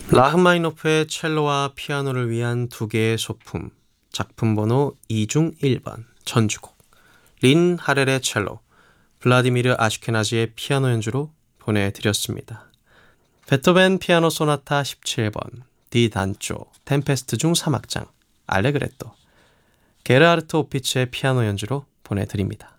라흐마니노프의 첼로와 피아노를 위한 두 개의 소품, 작품 번호 2 중 1번 전주곡, 린 하렐의 첼로, 블라디미르 아슈케나지의 피아노 연주로 보내드렸습니다. 베토벤 피아노 소나타 17번, 디 단조, 템페스트 중 3악장, 알레그레토, 게르하르트 오피츠의 피아노 연주로 보내드립니다.